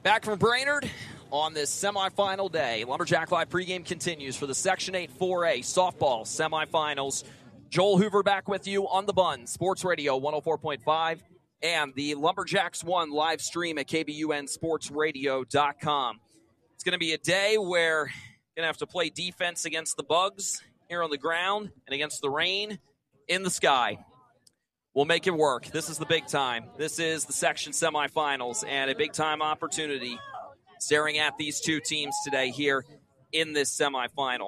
Back from Brainerd on this semifinal day. Lumberjack Live pregame continues for the Section 8 4A softball semifinals. Joel Hoover back with you on the Bun, Sports Radio 104.5, and the Lumberjacks 1 live stream at KBUNSportsRadio.com. It's going to be a day where you're going to have to play defense against the bugs here on the ground and against the rain in the sky. We'll make it work. This is the big time. This is the section semifinals and a big-time opportunity staring at these two teams today here in this semifinal.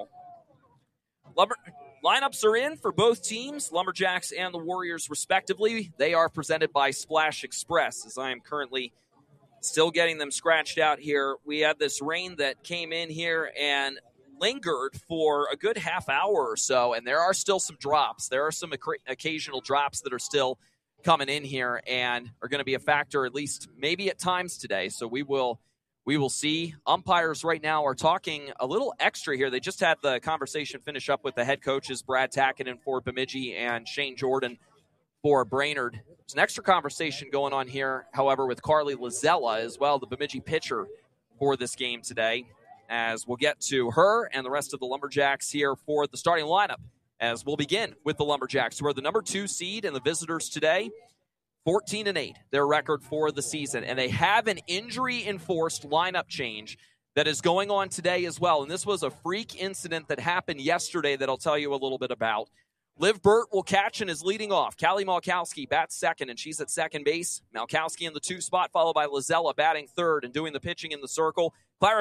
Lineups are in for both teams, Lumberjacks and the Warriors respectively. They are presented by Splash Express, as I am currently still getting them scratched out here. We had this rain that came in here and lingered for a good half hour or so, and there are still some drops. There are some occasional drops that are still coming in here and are going to be a factor, at least maybe at times today. So we will see. Umpires right now are talking a little extra here. They just had the conversation finish up with the head coaches, Brad Tackinen for Bemidji and Shane Jordan for Brainerd. There's an extra conversation going on here, however, with Carly Lazella as well, the Bemidji pitcher for this game today, as we'll get to her and the rest of the Lumberjacks here for the starting lineup, as we'll begin with the Lumberjacks, who are the number 2 seed and the visitors today, 14-8, their record for the season. And they have an injury-enforced lineup change that is going on today as well. And this was a freak incident that happened yesterday that I'll tell you a little bit about. Liv Burt will catch and is leading off. Callie Malkowski bats second, and she's at second base. Malkowski in the 2 spot, followed by Lazella batting third and doing the pitching in the circle. Clara